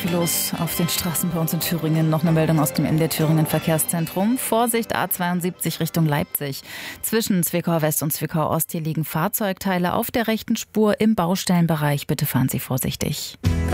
viel los auf den Straßen bei uns in Thüringen. Noch eine Meldung aus dem MDR Thüringen Verkehrszentrum. Vorsicht A72 Richtung Leipzig. Zwischen Zwickau West und Zwickau Ost hier liegen Fahrzeugteile auf der rechten Spur im Baustellenbereich. Bitte fahren Sie vorsichtig.